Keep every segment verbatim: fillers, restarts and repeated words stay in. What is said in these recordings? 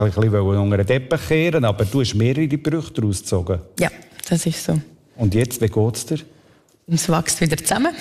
ein bisschen unter den Teppich kehren, aber du hast mehrere Brüche daraus gezogen. Ja, das ist so. Und jetzt, wie geht es dir? Es wächst wieder zusammen.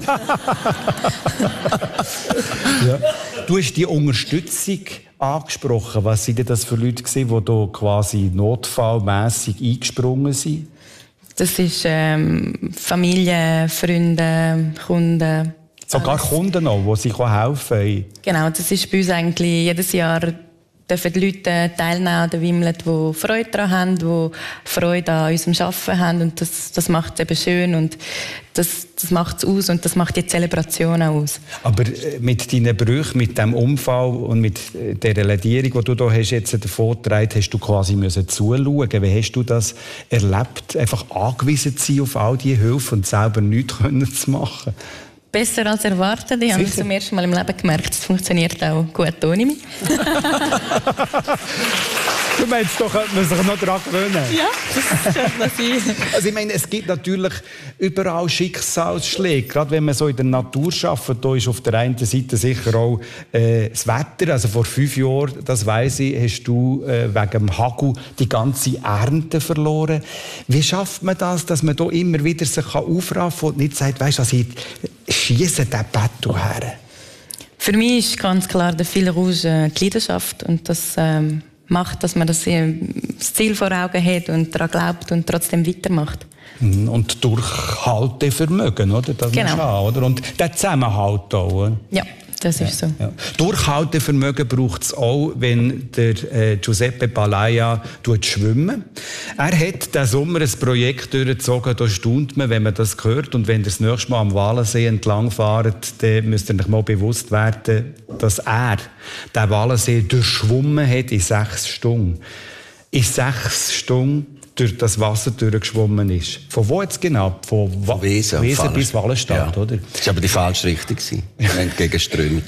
Ja. Du hast die Unterstützung angesprochen. Was sind das für Leute, die da quasi notfallmässig eingesprungen sind? Das ist ähm, Familie, Freunde, Kunden. Sogar alles. Kunden noch, die sich helfen können? Genau, das ist bei uns eigentlich jedes Jahr dürfen die Leute teilnehmen an der Wimlet, die Freude daran haben, die Freude an unserem Arbeiten haben. Und das, das macht es eben schön und das, das macht es aus und das macht die Zelebration auch aus. Aber mit deinen Brüchen, mit dem Unfall und mit der Ledierung, die du hier hast, jetzt davon getragen, hast du quasi müssen zuschauen. Wie hast du das erlebt, einfach angewiesen zu sein auf all diese Hilfe und selber nichts können zu machen? Besser als erwartet. Ich habe es zum ersten Mal im Leben gemerkt, es funktioniert auch gut ohne mich. Du meinst, da könnte man sich noch daran gewöhnen? Ja, das könnte man sein. Also ich meine, es gibt natürlich überall Schicksalsschläge. Gerade wenn man so in der Natur arbeitet, da ist auf der einen Seite sicher auch äh, das Wetter. Also vor fünf Jahren, das weiss ich, hast du äh, wegen dem Hagel die ganze Ernte verloren. Wie schafft man das, dass man da immer wieder sich aufraffen kann und nicht sagt, weisst du, also ich schiesse den Battle her? Für mich ist ganz klar der Fil Rouge äh, die Leidenschaft und das ähm, macht, dass man das, äh, das Ziel vor Augen hat und daran glaubt und trotzdem weitermacht. Und Durchhaltevermögen, oder? Das genau. Haben, oder? Und der Zusammenhalt auch, oder? Ja. Das ist ja, so. Ja. Durchhaltevermögen braucht es auch, wenn der äh, Giuseppe Palaia schwimmt. Er hat diesen Sommer ein Projekt durchgezogen, da staunt man, wenn man das hört. Und wenn ihr das nächste Mal am Walensee entlang fahrt, dann müsst ihr euch mal bewusst werden, dass er den Walensee durchschwommen hat in sechs Stunden. In sechs Stunden durch das Wasser durchgeschwommen ist. Von wo jetzt genau? Von, Wa- Wesen, Wesen bis Wallenstadt, ja. oder? Das war aber die falsche Richtung. Wir hatten Gegenströmung.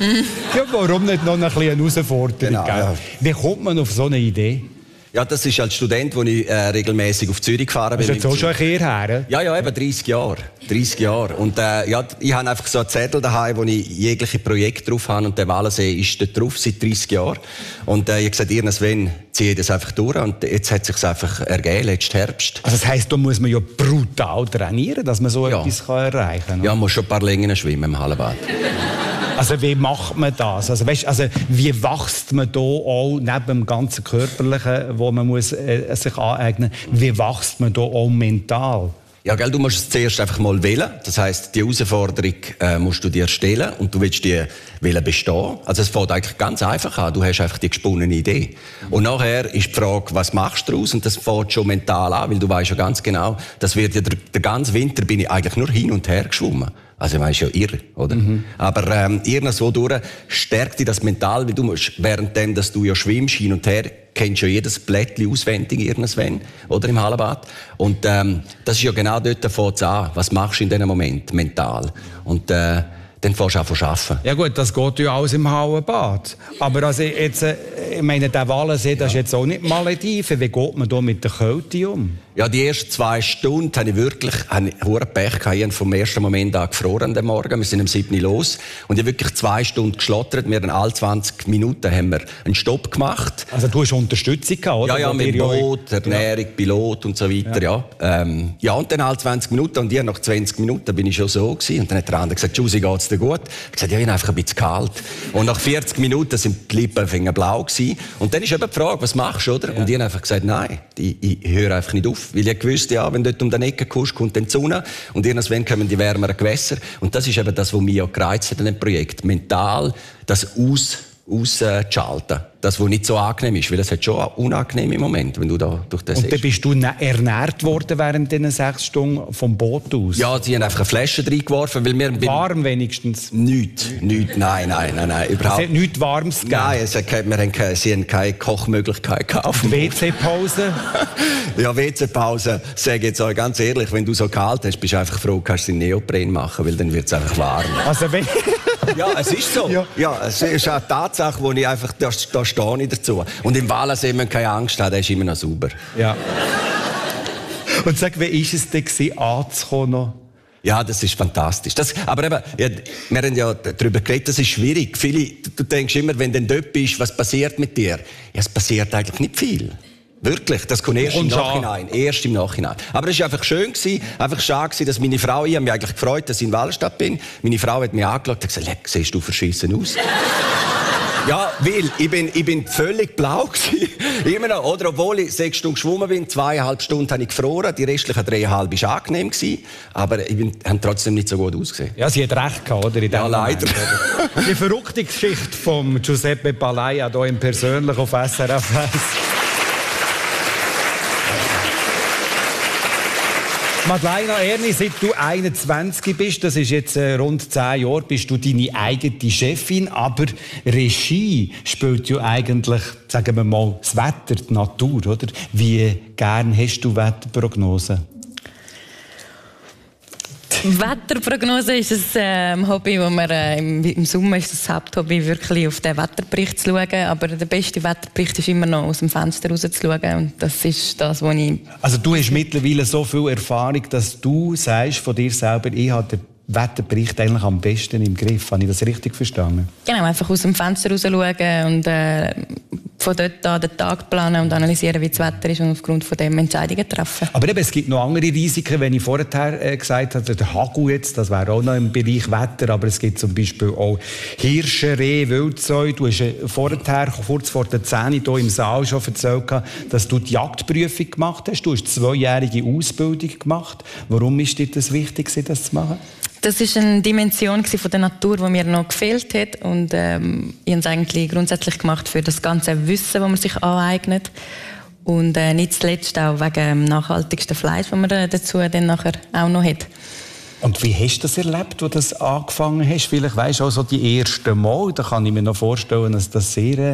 Ja, warum nicht noch eine kleine Herausforderung? Genau, ja. Wie kommt man auf so eine Idee? Ja, das ist als Student, als ich äh, regelmäßig auf Zürich gefahren bin. Das ist jetzt auch schon ein Kehr her? Ja, ja, eben dreissig Jahre. dreissig Jahre. Und äh, ja, ich habe einfach so einen Zettel daheim, wo ich jegliche Projekte drauf habe. Und der Walensee ist dort drauf seit dreissig Jahren. Und äh, ich habe gesagt, irgendwann ziehe ich das einfach durch. Und jetzt hat es sich einfach ergeben, letzten Herbst. Also das heisst, da muss man ja brutal trainieren, dass man so ja. etwas kann erreichen kann. Ja, man muss schon ein paar Längen schwimmen im Hallenbad. Also wie macht man das? Also, weißt, also wie wächst man da auch neben dem ganzen Körperlichen, wo man muss, äh, sich aneignen muss, wie wächst man da auch mental? Ja, gell, du musst es zuerst einfach mal wählen. Das heisst, die Herausforderung äh, musst du dir stellen und du willst die wählen bestehen. Also es fängt eigentlich ganz einfach an. Du hast einfach die gesponnene Idee. Und nachher ist die Frage, was machst du daraus? Und das fängt schon mental an, weil du weißt ja ganz genau, das wird ja der, der ganze Winter bin ich eigentlich nur hin und her geschwommen. Also ich meine, ist ja irre, oder? Mhm. Aber ähm, irgendwo durch stärkt dich das mental, weil du musst, währenddem, dass du ja schwimmst, hin und her, kennst du ja jedes Blättchen auswendig irgendwann, oder im Hallenbad. Und ähm, das ist ja genau dort, da fängt es an. Was machst du in diesem Moment, mental? Und äh, dann fängst du an zu arbeiten. Ja gut, das geht ja alles im Hallenbad. Aber also jetzt, äh, ich meine, der Walensee, das ist jetzt auch nicht Malediven. Wie geht man da mit der Kälte um? Ja, die ersten zwei Stunden hatte ich wirklich einen hohen Pech gehabt. Ich habe vom ersten Moment an gefroren am Morgen. Wir sind um sieben Uhr los. Und ich habe wirklich zwei Stunden geschlottert. Wir haben alle zwanzig Minuten haben wir einen Stopp gemacht. Also du hast Unterstützung gehabt, oder? Ja, ja, mit Boot, Ernährung, ja. Pilot und so weiter, ja. Ja, ähm, ja und dann alle zwanzig Minuten. Und ich, nach zwanzig Minuten bin ich schon so gewesen. Und dann hat der andere gesagt, Giussi, geht's dir gut? Ich habe gesagt, ja, ich bin einfach ein bisschen kalt. Und nach vierzig Minuten sind die Lippen blau gewesen. Und dann ist eben die Frage, was machst du, oder? Ja. Und ich habe einfach gesagt, nein, ich, ich höre einfach nicht auf. Weil ich gewusst, ja, wenn du dort um den Ecke kommst, kommt dann die Sonne und irgendwann kommen die wärmeren Gewässer. Und das ist eben das, was mich ja gereizt hat an dem Projekt. Mental das aus, auszuschalten. Das, was nicht so angenehm ist, weil es hat schon unangenehme Momente, wenn du da durch das Und dann bist du ernährt worden während diesen sechs Stunden vom Boot aus? Ja, sie haben einfach eine Flasche reingeworfen, weil wir... Warm wenigstens? Nichts, nichts, nein, nein, nein, nein, überhaupt. Es hat nichts Warmes gegeben? Nein, es hat keine, wir haben keine, sie haben keine Kochmöglichkeit gehabt. W C-Pause? Ja, W C-Pause, sage ich jetzt auch ganz ehrlich, wenn du so kalt hast, bist du einfach froh, kannst du den Neopren machen, weil dann wird es einfach warm. Also wenn... Ja, es ist so. Ja. ja, es ist eine Tatsache, wo ich einfach, da, da stehe ich dazu. Und im Walensee, wenn man keine Angst hat, der ist immer noch sauber. Ja. Und sag, wie war es denn, anzukommen? Ja, das ist fantastisch. Das, aber eben, ja, wir haben ja darüber geredet, das ist schwierig. Viele, du, du denkst immer, wenn du dort bist, was passiert mit dir? Ja, es passiert eigentlich nicht viel. Wirklich, das kommt erst im Nachhinein. Erst im Nachhinein. Aber es war einfach schön, gewesen, einfach schade gewesen, dass meine Frau, ich habe mich eigentlich gefreut, dass ich in Wahlstadt bin. Meine Frau hat mich angeschaut und gesagt, Leck, siehst du verschissen aus? Ja, weil ich bin, ich bin völlig blau gewesen. Immer noch, oder? Obwohl ich sechs Stunden geschwommen bin, zweieinhalb Stunden habe ich gefroren, die restlichen dreieinhalb war angenehm gewesen, aber ich bin, habe trotzdem nicht so gut ausgesehen. Ja, sie hat recht gehabt, oder? In ja, leider. Moment, die verrückte Geschichte von Giuseppe Palaia hier im Persönlich auf S R F eins. Madeleine Erni, seit du einundzwanzig bist, das ist jetzt äh, rund zehn Jahre, bist du deine eigene Chefin, aber Regie spielt ja eigentlich, sagen wir mal, das Wetter, die Natur, oder? Wie gern hast du Wetterprognosen? Wetterprognose ist ein äh, Hobby, wo man äh, im, im Sommer ist das Haupthobby, wirklich auf den Wetterbericht zu schauen. Aber der beste Wetterbericht ist immer noch aus dem Fenster raus zu schauen. Und das ist das, was ich... Also du hast mittlerweile so viel Erfahrung, dass du sagst von dir selber, ich habe den Wetterbericht eigentlich am besten im Griff. Habe ich das richtig verstanden? Genau, einfach aus dem Fenster raus schauen und äh, von dort an den Tag planen und analysieren, wie das Wetter ist und aufgrund von dem Entscheidungen treffen. Aber eben, es gibt noch andere Risiken, wenn ich vorher äh, gesagt habe, der Hagel jetzt, das wäre auch noch im Bereich Wetter, aber es gibt zum Beispiel auch Hirsche, Rehe, Wildsäue. Du hast äh, vorher, kurz vor der zehn hier im Saal schon erzählt, dass du die Jagdprüfung gemacht hast. Du hast eine zweijährige Ausbildung gemacht. Warum ist dir das wichtig, das zu machen? Das ist eine Dimension von der Natur, die mir noch gefehlt hat. Und ähm, ich habe es eigentlich grundsätzlich gemacht für das ganze Wissen, das man sich aneignet. Und äh, nicht zuletzt auch wegen dem nachhaltigsten Fleisch, das man äh, dazu dann nachher auch noch hat. Und wie hast du das erlebt, als du das angefangen hast? Vielleicht weisst du auch so die ersten Mal. Da kann ich mir noch vorstellen, dass das sehr äh,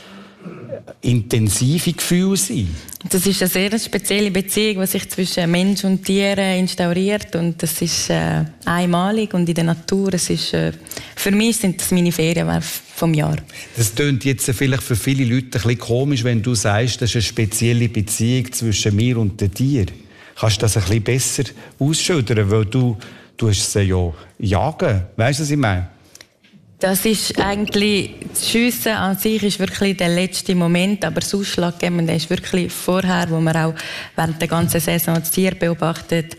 intensive Gefühle sind. Das ist eine sehr spezielle Beziehung, die sich zwischen Mensch und Tieren instauriert. Und das ist äh, einmalig. Und in der Natur, es ist, äh, für mich sind das meine Ferien vom Jahr. Das klingt jetzt vielleicht für viele Leute ein bisschen komisch, wenn du sagst, das ist eine spezielle Beziehung zwischen mir und den Tieren. Kannst du das ein bisschen besser ausschildern? Weil du, du hast sie ja jagen. Weißt du, was ich meine? Das ist eigentlich, das Schiessen an sich ist wirklich der letzte Moment, aber das Ausschlaggebende ist wirklich vorher, wo man auch während der ganzen Saison das Tier beobachtet,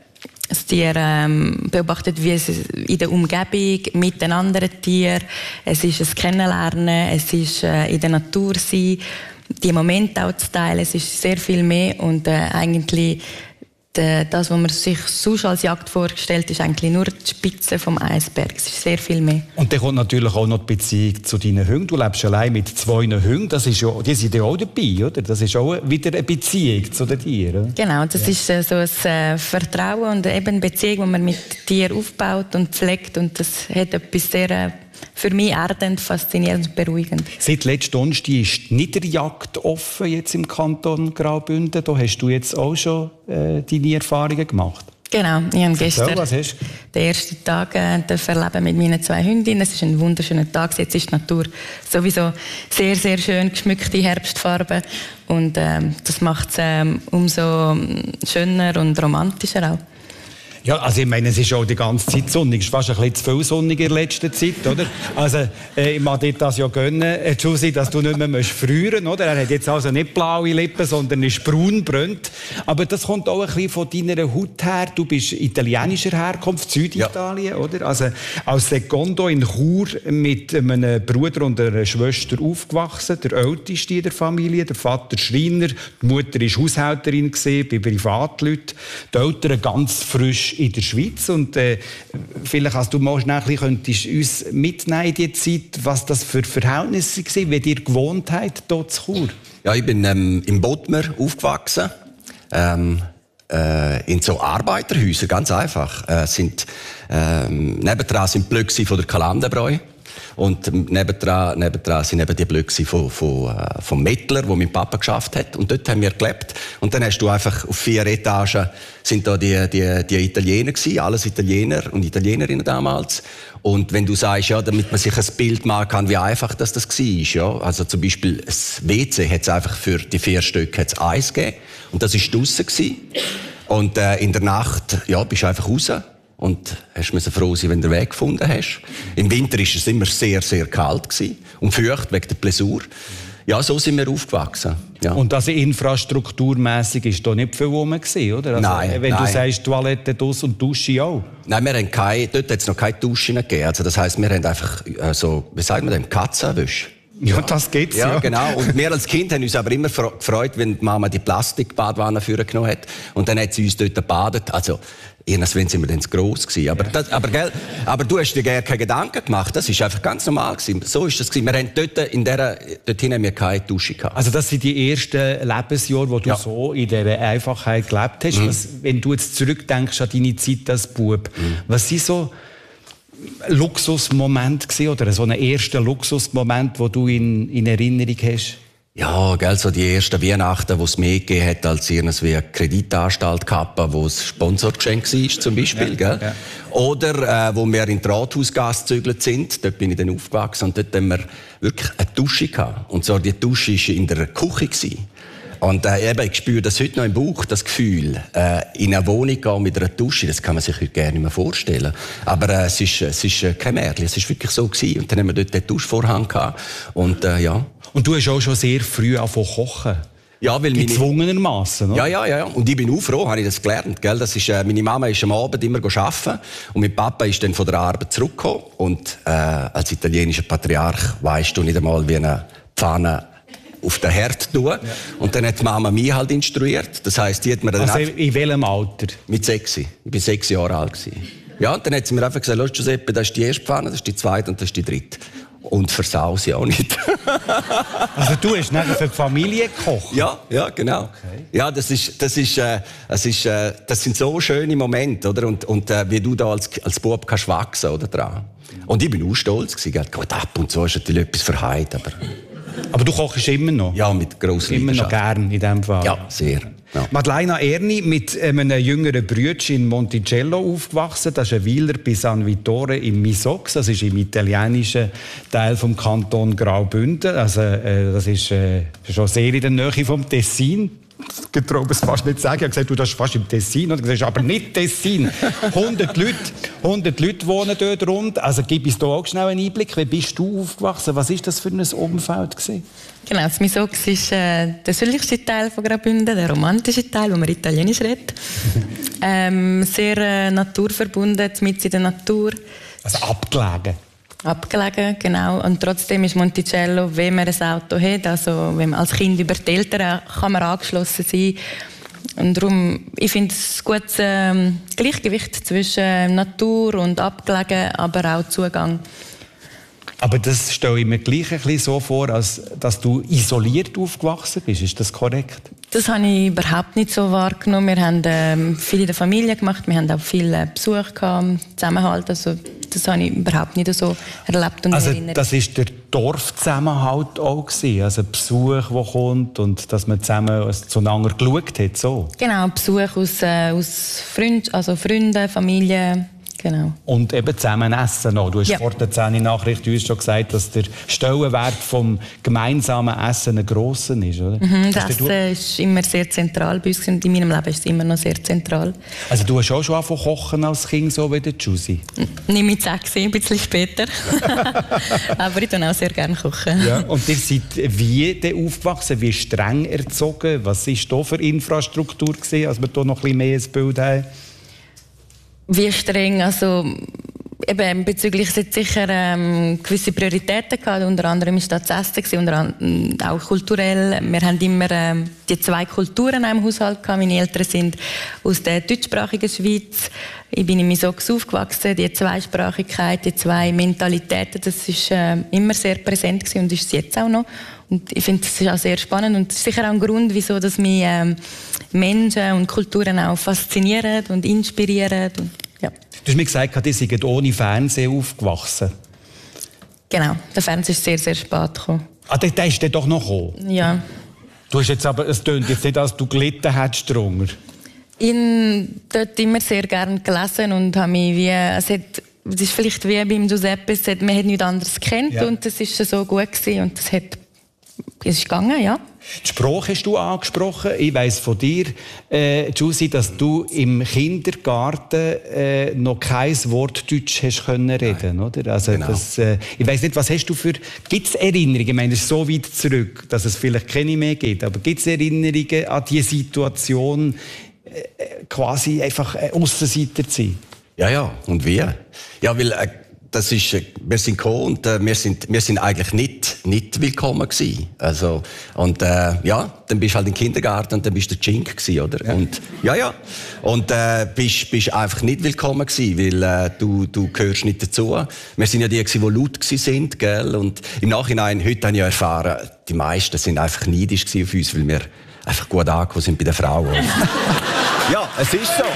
das Tier ähm, beobachtet, wie es in der Umgebung mit den anderen Tieren, es ist ein Kennenlernen, es ist äh, in der Natur sein, die Momente auch zu teilen, es ist sehr viel mehr und äh, eigentlich das, was man sich sonst als Jagd vorgestellt, ist eigentlich nur die Spitze vom Eisberg. Es ist sehr viel mehr. Und dann kommt natürlich auch noch die Beziehung zu deinen Hunden. Du lebst allein mit zwei Hunden. Das ist ja, die sind ja auch dabei, oder? Das ist auch wieder eine Beziehung zu den Tieren. Genau, das ja. ist äh, so ein äh, Vertrauen und eben eine Beziehung, die man mit Tieren aufbaut und pflegt. Und das hat etwas sehr... Äh, für mich erdend, faszinierend und beruhigend. Seit letzten Donnerstag ist die Niederjagd offen jetzt im Kanton Graubünden. Da hast du jetzt auch schon äh, deine Erfahrungen gemacht. Genau, ich habe gestern was hast du? den ersten Tag äh, erleben mit meinen zwei Hündinnen. Es ist ein wunderschöner Tag. Jetzt ist die Natur sowieso sehr, sehr schön geschmückte Herbstfarben. Und äh, das macht es äh, umso schöner und romantischer auch. Ja, also ich meine, es ist auch die ganze Zeit sonnig. Es ist fast ein bisschen zu viel sonnig in der letzten Zeit, oder? Also, äh, ich mag dir das ja gönnen, äh, Giussi, dass du nicht mehr frieren musst, oder? Er hat jetzt also nicht blaue Lippen, sondern ist braun brennt. Aber das kommt auch ein bisschen von deiner Haut her. Du bist italienischer Herkunft, Süditalien, ja. Oder? Also, als Secondo in Chur mit einem Bruder und einer Schwester aufgewachsen. Der Älteste in der Familie, der Vater Schreiner, die Mutter war Haushälterin bei Privatleuten. Die Eltern ganz frisch in der Schweiz. Und äh, vielleicht, als du mal schnell könntest uns mitnehmen in die Zeit, was das für Verhältnisse waren, wie ihr gewohnt habt hier zu Chur? Ja, ich bin ähm, im Bodmer aufgewachsen. Ähm, äh, in so Arbeiterhäusern, ganz einfach. Äh, sind, ähm, nebendran sind Blöcke von der Kalandenbräu. Und nebendran, nebendran sind eben die Blöcke von, von, äh, vom Mettler, wo mein Papa geschafft hat. Und dort haben wir gelebt. Und dann hast du einfach auf vier Etagen sind da die, die, die Italiener gewesen, alles Italiener und Italienerinnen damals. Und wenn du sagst, ja, damit man sich ein Bild machen kann, wie einfach das, das war, ja. Also zum Beispiel das W C hat es einfach für die vier Stück hat's Eis gegeben. Und das war draussen gewesen. Und äh, in der Nacht, ja, bist du einfach raus. und hast müssen froh sein, wenn du den Weg gefunden hast. Im Winter war es immer sehr, sehr kalt gewesen und feucht wegen der Blessur. Ja, so sind wir aufgewachsen. Ja. Und also infrastrukturmässig ist da nicht viel rum gewesen, oder? Also, nein, wenn nein. du sagst, Toilette draus und Dusche auch. Nein, wir haben keine, dort hat es noch keine Dusche gegeben. Also das heisst, wir haben einfach äh, so, wie sagt man dem, Katzenwäsche. Ja, das gibt's ja. Ja, genau. Und wir als Kind haben uns aber immer gefreut, wenn die Mama die Plastikbadwanne vorgenommen hat. Und dann hat sie uns dort gebadet. Also, irgendwann sind wir dann zu gross gewesen. Aber, ja. das, aber, gell, aber du hast dir gar keine Gedanken gemacht. Das ist einfach ganz normal gewesen. So ist das gewesen. Wir haben dort, in der, dorthin haben wir keine Dusche gehabt. Also, das sind die ersten Lebensjahre, wo du ja. so in dieser Einfachheit gelebt hast. Mhm. Was, wenn du jetzt zurückdenkst an deine Zeit als Bub, mhm. was sind so Luxusmoment gewesen, oder so einen ersten Luxusmoment, wo du in, in Erinnerung hast? Ja, gell, so die ersten Weihnachten, wo es mehr gegeben hat als irgendwie eine Kreditanstalt gehabt, wo es Sponsorgeschenk war, zum Beispiel, ja, gell? Ja. Oder, äh, wo wir in die Rathausgasse gezügelt sind, dort bin ich dann aufgewachsen und dort haben wir wirklich eine Dusche gehabt. Und zwar, die Dusche war in der Küche gewesen. Und äh, eben, ich spüre das heute noch im Bauch, das Gefühl, äh, in eine Wohnung gehen mit einer Dusche, das kann man sich heute gerne nicht mehr vorstellen. Aber äh, es ist, es ist äh, kein Märchen, es ist wirklich so gewesen. Und dann haben wir dort den Duschvorhang gehabt. Und, äh, ja. Und du hast auch schon sehr früh angefangen zu kochen? Ja, weil gezwungenermassen, ja, ja, ja. Und ich bin auch froh, habe ich das gelernt, gell? Das ist, äh, meine Mama ist am Abend immer arbeiten und mein Papa ist dann von der Arbeit zurückgekommen. Und äh, als italienischer Patriarch weisst du nicht einmal, wie eine Pfanne auf den Herd tun. Ja. Und dann hat die Mama mich halt instruiert. Das heisst, die hat mir dann also in welchem Alter? Mit sechs. Ich war sechs Jahre alt gewesen. Ja, und dann hat sie mir einfach gesagt, Giuseppe, das ist die erste Pfanne, das ist die zweite und das ist die dritte. Und versau sie auch nicht. Also du hast nachher für die Familie gekocht? Ja, ja, genau. Okay. Ja, das ist, das ist, äh, das ist, äh, das sind so schöne Momente, oder? Und, und äh, wie du da als, als Bub kannst wachsen, oder, dran. Und ich bin auch stolz gewesen, gell? Gut, ab und zu ist natürlich etwas verheilt, aber... Aber du kochst immer noch? Ja, mit grosser Immer noch gern, in dem Fall? Ja, sehr. Ja. Madeleine Erni, mit einem jüngeren Brütsch in Monticello aufgewachsen. Das ist ein Weiler bei San Vittore im Misox. Das ist im italienischen Teil vom Kanton Graubünden. Also, äh, das ist äh, schon sehr in der Nähe vom Tessin. Ich traue es fast nicht sagen. Ich habe gesagt, du, das ist fast im Tessin. Und gesagt, aber nicht Tessin. hundert Leute, hundert Leute wohnen dort rund. Also gib uns da auch schnell einen Einblick. Wie bist du aufgewachsen? Was war das für ein Umfeld gewesen? Genau, das Misox ist äh, der südlichste Teil von Graubünden, der romantische Teil, wo man Italienisch redet. ähm, sehr äh, naturverbunden, mitten in der Natur. Also abgelegen? Abgelegen, genau. Und trotzdem ist Monticello, wenn man ein Auto hat, also wenn man als Kind über die Eltern kann man angeschlossen sein. Und darum, ich finde es ein gutes äh, Gleichgewicht zwischen Natur und abgelegen, aber auch Zugang. Aber das stelle ich mir gleich ein bisschen so vor, als dass du isoliert aufgewachsen bist. Ist das korrekt? Das habe ich überhaupt nicht so wahrgenommen. Wir haben ähm, viel in der Familie gemacht. Wir haben auch viel äh, Besuch gehabt, Zusammenhalt. Also, das habe ich überhaupt nicht so erlebt und also, erinnert. Das war der Dorfzusammenhalt auch gewesen? Also Besuch, der kommt und dass man zusammen zueinander geschaut hat? So. Genau, Besuch aus, äh, aus Freund, also Freunden, Familie. Genau. Und eben zusammen essen noch. Du hast ja. vor der zehn-Nachricht uns schon gesagt, dass der Stellenwert vom gemeinsamen Essen ein grosser ist, oder? Mhm, das Essen ist immer sehr zentral bei uns und in meinem Leben ist es immer noch sehr zentral. Also du hast auch schon angefangen kochen als Kind, so wie der Giussi? Nicht mit sechs, ein bisschen später. Aber ich koche auch sehr gerne kochen. Ja. Und ihr seid wie denn aufgewachsen? Wie streng erzogen? Was war da für Infrastruktur gewesen, als wir hier noch ein bisschen mehr ins Bild haben? Wie streng, also eben bezüglich es hat sicher ähm, gewisse Prioritäten gehabt, unter anderem ist das das Essen, unter anderem auch kulturell. Wir haben immer ähm, die zwei Kulturen in einem Haushalt gehabt. Meine Eltern sind aus der deutschsprachigen Schweiz. Ich bin in Misox aufgewachsen. Die Zweisprachigkeit, die zwei Mentalitäten, das ist äh, immer sehr präsent gewesen und ist es jetzt auch noch. Und ich finde, das ist auch sehr spannend und das ist sicher auch ein Grund, wieso dass mich ähm, Menschen und Kulturen auch faszinieren und inspirieren. Und, ja. Du hast mir gesagt, ihr seid ohne Fernsehen aufgewachsen. Genau, der Fernseher ist sehr, sehr spät gekommen. Ah, der, der ist dann doch noch gekommen? Ja. Du hast jetzt aber, es tönt jetzt nicht, als du gelitten hättest drunter. Ich habe dort immer sehr gerne gelesen und habe mich wie, es hat, es ist vielleicht wie beim Giuseppe, es hat, man hat nichts anderes gekannt ja. und es ist so gut gewesen und es hat es ist gegangen, ja. Die Sprache hast du angesprochen. Ich weiss von dir, äh, Giussi, dass du im Kindergarten äh, noch kein Wort Deutsch hast können reden, oder? Also genau. das, äh, ich weiss nicht, was hast du für... Gibt es Erinnerungen? Ich meine, es ist so weit zurück, dass es vielleicht keine mehr gibt. Aber gibt es Erinnerungen an die Situation, äh, quasi einfach äh, Aussenseiter zu sein? Ja, ja. Und wie? Ja, weil... Äh Das ist, wir sind gekommen und äh, wir sind, wir sind eigentlich nicht, nicht willkommen gewesen. Also, und, äh, ja, dann bist du halt im Kindergarten und dann bist du der Chink gewesen, oder? Ja. Und, ja, ja. Und, äh, bist, bist einfach nicht willkommen gewesen, weil, äh, du, du gehörst nicht dazu. Wir sind ja die gewesen, die laut gewesen sind, gell? Und im Nachhinein, heute habe ich ja erfahren, die meisten sind einfach neidisch gewesen auf uns, weil wir einfach gut angekommen sind bei den Frauen. Ja, es ist so.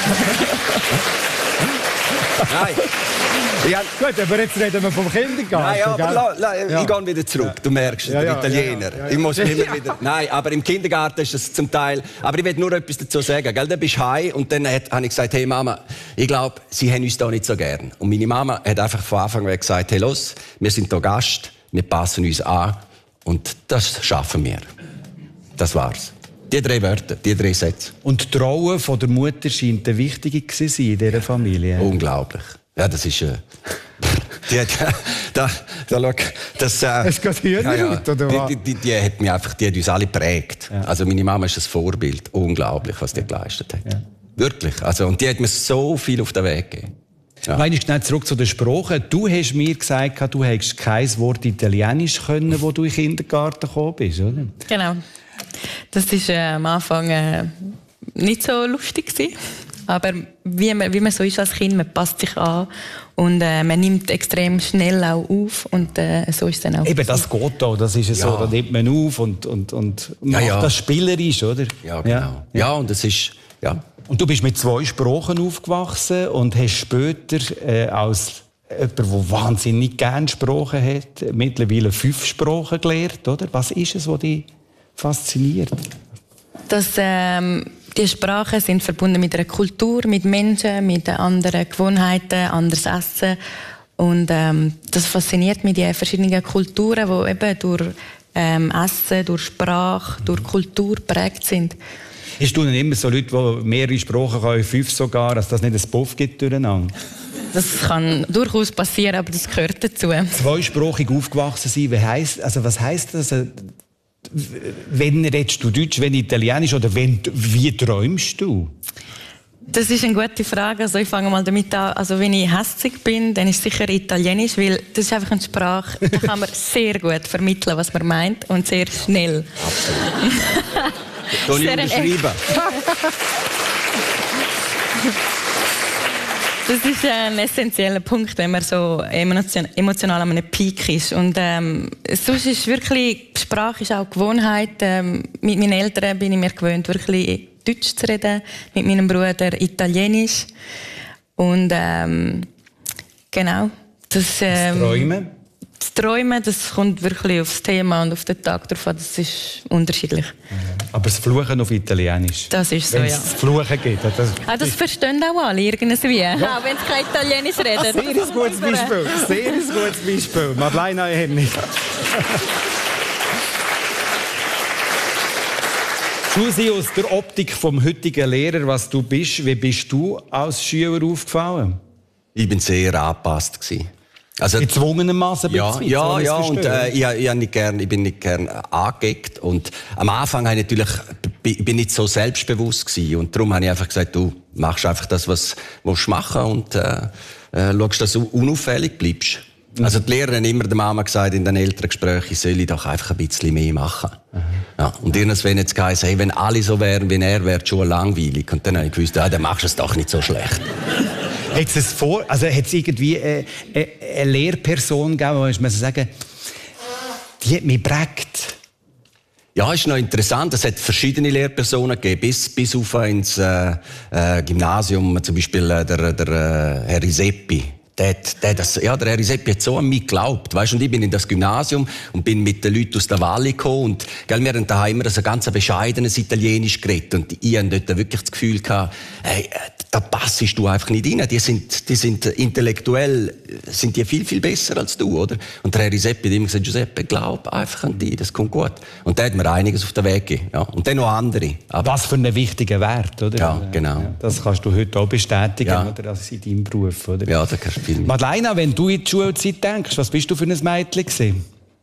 Nein. Ja. Gut, aber jetzt reden wir vom Kindergarten. Nein, aber la, la, ja. Ich gehe wieder zurück. Du merkst, ja, der ja, Italiener. Ja, ja, ja. Ich muss immer wieder. Nein, aber im Kindergarten ist das zum Teil. Aber ich will nur etwas dazu sagen. Gell? Dann bist du heim und dann habe ich gesagt, hey Mama, ich glaube, sie haben uns da nicht so gern. Und meine Mama hat einfach von Anfang an gesagt, hey los, wir sind hier Gast, wir passen uns an und das schaffen wir. Das war's. Die drei Wörter, die drei Sätze. Und die Rolle von der Mutter scheint eine wichtige zu sein in dieser Familie. Unglaublich. Ja, das ist... Äh, die, da, da, da, schau, das... Äh, es geht hier ja, ja, nicht, oder was? Die, die, die, hat mich einfach, die hat uns alle geprägt. Ja. Also meine Mama ist ein Vorbild. Unglaublich, was die geleistet hat. Ja. Wirklich. Also, und die hat mir so viel auf den Weg gegeben. Ja. Nein, schnell zurück zu den Sprachen. Du hast mir gesagt, du hättest kein Wort Italienisch können, wo du in den Kindergarten gekommen bist, oder? Genau. Das war äh, am Anfang äh, nicht so lustig gewesen. Aber wie man, wie man so ist als Kind, man passt sich an und äh, man nimmt extrem schnell auch auf und äh, so ist es dann auch. Eben, das geht auch, das ist ja so, ja. da nimmt man auf und, und, und macht ja, ja. das spielerisch, oder? Ja, genau. Ja, ja und es ist, ja. Und du bist mit zwei Sprachen aufgewachsen und hast später äh, als jemand, der wahnsinnig gerne Sprachen hat, mittlerweile fünf Sprachen gelernt, oder? Was ist es, was dich fasziniert? Das, ähm, die Sprachen sind verbunden mit einer Kultur, mit Menschen, mit anderen Gewohnheiten, anderes Essen. Und ähm, das fasziniert mich, die verschiedenen Kulturen, die eben durch ähm, Essen, durch Sprache, durch Kultur geprägt sind. Hast du denn immer so Leute, die mehrere Sprachen können, fünf sogar, dass das nicht ein Puff gibt durcheinander? Das kann durchaus passieren, aber das gehört dazu. Zweisprachig aufgewachsen sein, wie heisst, also was heisst das? Wenn redest du Deutsch, wenn Italienisch oder wenn, wie träumst du? Das ist eine gute Frage. Also ich fange mal damit an. Also wenn ich hässig bin, dann ist es sicher Italienisch, weil das ist einfach eine Sprache, da kann man sehr gut vermitteln, was man meint und sehr schnell. Absolut. Sehr unterschreiben. Das ist ein essentieller Punkt, wenn man so emotional an einem Peak ist. Und ähm, sonst ist wirklich, die Sprache ist auch Gewohnheit. Ähm, mit meinen Eltern bin ich mir gewöhnt, wirklich Deutsch zu reden. Mit meinem Bruder Italienisch. Und ähm, genau. Das, ähm, das Träumen? Das Träumen, das kommt wirklich aufs Thema und auf den Tag drauf an. Das ist unterschiedlich. Aber das Fluchen auf Italienisch? Das ist so, wenn ja. Wenn es Fluchen gibt. Das, ah, das verstehen auch alle irgendwie. Ja. Auch wenn sie kein Italienisch reden. Sehr ein gutes Beispiel. Sehr ein gutes Beispiel. Madeleine Hennig. Giussi, aus der Optik vom heutigen Lehrer, was du bist, wie bist du als Schüler aufgefallen? Ich bin sehr angepasst gewesen. Also, gezwungenermaßen ja, ja, ja, und äh, ich, ich, nicht gern, ich bin nicht gern angeeckt. Und am Anfang habe ich natürlich, ich bin nicht so selbstbewusst gewesen. Und darum habe ich einfach gesagt, du machst einfach das, was du machen und äh, äh, schaust, dass du unauffällig bleibst. Mhm. Also die Lehrer haben immer der Mama gesagt in den Elterngesprächen, ich soll doch einfach ein bisschen mehr machen. Mhm. Ja, und irgendwann hat es geheißen, hey, wenn alle so wären wie er, wäre die Schule langweilig. Und dann habe ich gewusst, ah, dann machst du es doch nicht so schlecht. Hat es vor, also hat es irgendwie eine, eine, eine Lehrperson gegeben, wo man sagen, die hat mich geprägt? Ja, ist noch interessant. Es hat verschiedene Lehrpersonen gegeben, bis, bis auf ins äh, äh, Gymnasium, zum Beispiel äh, der, der äh, Herr Iseppi. Der, der, das, ja, der Herr Iseppi hat so an mich geglaubt. Weißt, und ich bin in das Gymnasium und bin mit den Leuten aus der Valle gekommen. Und, gell, wir haben daheim immer so ganz bescheidenes Italienisch geredet. Und ich hatte dort wirklich das Gefühl gehabt, hey, da passest du einfach nicht rein. Die sind, die sind intellektuell sind die viel, viel besser als du, oder? Und der Herr Giuseppe hat immer gesagt, Giuseppe, glaub einfach an dich, das kommt gut. Und der hat mir einiges auf den Weg gegeben. Ja. Und dann noch andere. Aber was für einen wichtigen Wert, oder? Ja, genau. Ja, das kannst du heute auch bestätigen, ja. oder? Das ist in deinem Beruf, oder? Ja, da kannst du viel mit. Madeleine, wenn du in die Schulzeit denkst, was bist du für ein Mädchen gewesen?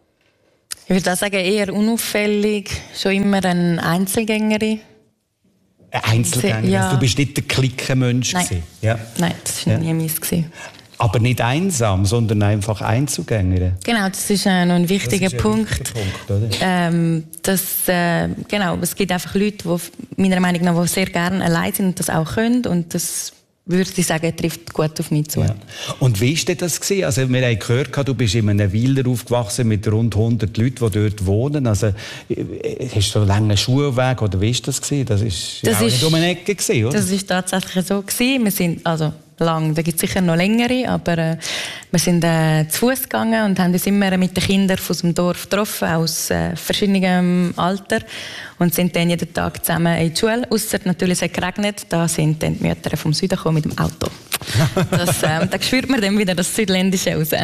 Ich würde auch sagen, eher unauffällig, schon immer eine Einzelgängerin. Eine Einzelgängerin? Ja. Du bist nicht der Klickenmensch Nein. gewesen? Ja. Nein, das war Ja. nie meins gewesen. Aber nicht einsam, sondern einfach Einzelgängerin. Genau, das ist äh, noch ein wichtiger Das ist ein Punkt. wichtiger Punkt, oder? Ähm, dass, äh, genau, es gibt einfach Leute, die meiner Meinung nach die sehr gerne allein sind und das auch können. Und das würde ich sagen, trifft gut auf mich zu. Ja. Und wie war das gewesen? Also, wir haben gehört, du bist in einem Weiler aufgewachsen mit rund hundert Leuten, die dort wohnen. Also, hast du einen langen Schulweg oder wie war das gewesen? Das ist Das ja auch ist- nicht um eine Ecke gewesen, oder? Das ist tatsächlich so gewesen. Wir sind also lang, da gibt es sicher noch längere, aber äh, wir sind äh, zu Fuß gegangen und haben uns immer mit den Kindern aus dem Dorf getroffen, aus äh, verschiedenem Alter, und sind dann jeden Tag zusammen in die Schule. Ausser natürlich, es hat geregnet, da sind dann die Mütter vom Süden gekommen mit dem Auto. Das, äh, da spürt man dann wieder das Südländische raus.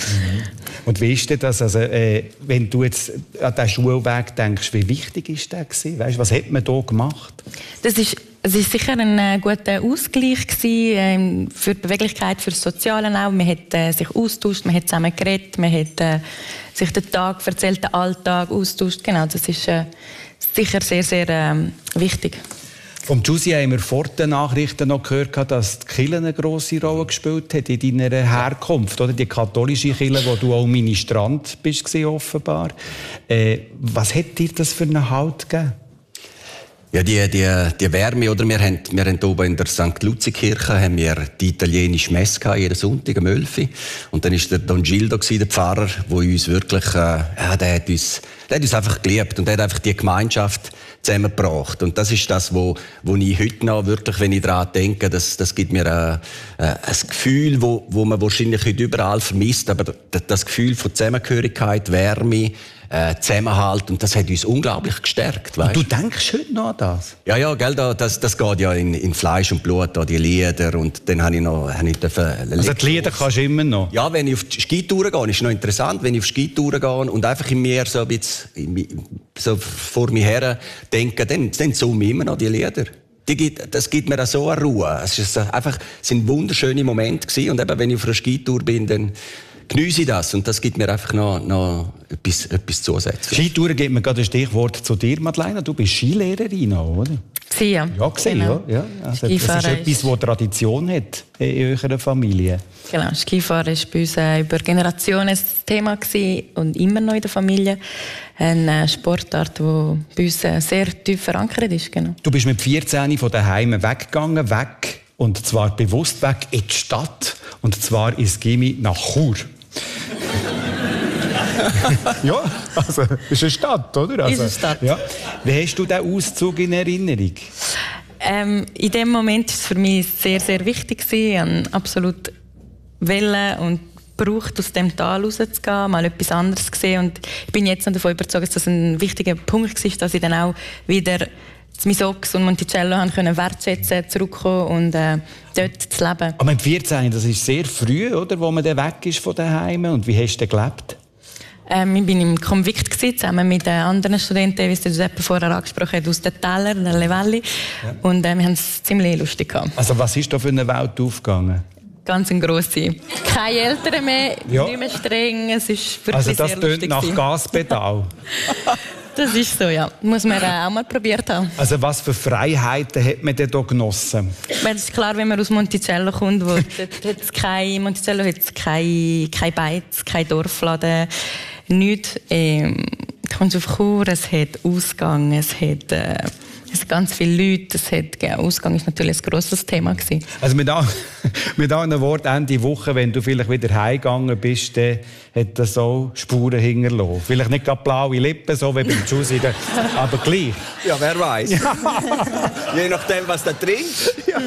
Und wie ist denn das? Also, äh, wenn du jetzt an diesen Schulweg denkst, wie wichtig ist der gewesen? Weißt, was hat man da gemacht? Das ist, es ist sicher ein äh, guter Ausgleich gewesen, ähm, für die Beweglichkeit, für das Soziale auch. Man hat äh, sich austauscht, man hat zusammen geredet, man hat äh, sich den Tag erzählt, den Alltag austauscht. Genau, das ist äh, sicher sehr, sehr ähm, wichtig. Vom Giussi haben wir vor den Nachrichten noch gehört, dass die Kirche eine grosse Rolle gespielt hat in deiner Herkunft, oder? Die katholische Kirche, wo du auch Ministrant bist, offenbar. Äh, was hat dir das für einen Halt gegeben? Ja, die, die, die Wärme, oder? Wir haben, wir haben oben in der Sankt Luzi-Kirche haben wir die italienische Messe gehabt, jeden Sonntag um elf Uhr. Und dann war der Don Gildo, der Pfarrer, der uns wirklich, äh, ja, der hat uns, der hat uns einfach geliebt und der hat einfach die Gemeinschaft zusammengebracht. Und das ist das, wo, wo ich heute noch wirklich, wenn ich daran denke, das, das gibt mir äh, äh, ein Gefühl, wo, wo man wahrscheinlich heute überall vermisst, aber das Gefühl von Zusammengehörigkeit, Wärme, äh, Zusammenhalt, und das hat uns unglaublich gestärkt. Weißt? Du denkst heute noch an das? Ja, ja, gell, da, das, das geht ja in, in Fleisch und Blut, da, die Lieder, und dann habe ich noch, habe ich dürfen, Also die Lieder kannst du immer noch? Ja, wenn ich auf die Skitouren gehe, ist noch interessant, wenn ich auf Skitouren gehe und einfach in mir so ein bisschen so vor mir her denke, dann, dann summe ich immer noch die Lieder. Die gibt, das gibt mir auch so eine Ruhe. Es ist einfach, es sind wunderschöne Momente gewesen, und eben, wenn ich auf einer Skitour bin, dann geniesse ich das, und das gibt mir einfach noch, noch etwas, etwas zusätzlich. Skitouren gibt mir gerade ein Stichwort zu dir, Madeleine. Du bist Skilehrerin auch, oder? Sie, ja. Ja, gesehen, Genau. ja. ja. Also, das ist Skifahren etwas, das Tradition hat in eurer Familie. Genau, Skifahren war bei uns äh, über Generationen ein Thema gewesen und immer noch in der Familie. Eine äh, Sportart, die bei uns äh, sehr tief verankert ist. Genau. Du bist mit vierzehn von daheim weggegangen, weg, und zwar bewusst weg in die Stadt, und zwar ins Gimmi nach Chur. Ja, also ist eine Stadt, oder? Also, Ist eine Stadt. Ja. Wie hast du diesen Auszug in Erinnerung? Ähm, in dem Moment war es für mich sehr, sehr wichtig gewesen, an absolut Welle und braucht, aus dem Tal rauszugehen, mal etwas anderes zu sehen. Und ich bin jetzt noch davon überzeugt, dass das ein wichtiger Punkt war, dass ich dann auch wieder das Misox und Monticello haben können wertschätzen, zurückkommen und äh, dort zu leben. Aber mit vierzehn, das ist sehr früh, oder, wo man dann weg ist von daheim. Und wie hast du denn gelebt? Ähm, ich war im Konvikt gewesen, zusammen mit äh, anderen Studenten, wie es Giuseppe vorher angesprochen hat, aus den Tälern, der Levelli. Ja. Und äh, wir haben es ziemlich lustig gehabt. Also was ist da für eine Welt aufgegangen? Ganz eine grosse. Keine Eltern mehr, Ja. nicht mehr streng. Es ist wirklich Also das sehr tönt lustig nach gewesen. Gaspedal. Das ist so, ja. Muss man äh, auch mal probiert haben. Also was für Freiheiten hat man denn da genossen? Weil es ist klar, wenn man aus Monticello kommt, wo dort hat's kein, Monticello hat es kein, kein Beiz, kein Dorfladen, nichts. Ähm, du kommst auf Chur, es hat Ausgang, es hat, äh, es hat ganz viele Leute, es hat, ja, Ausgang ist natürlich ein grosses Thema gewesen. Also mit, an, mit anderen Worten, Ende Woche, wenn du vielleicht wieder heimgegangen bist, dann hat das auch Spuren hinterlassen. Vielleicht nicht gerade blaue Lippen, so wie beim Giussi, aber gleich. Ja, wer weiß. Je nachdem, was da trinkt. Ja.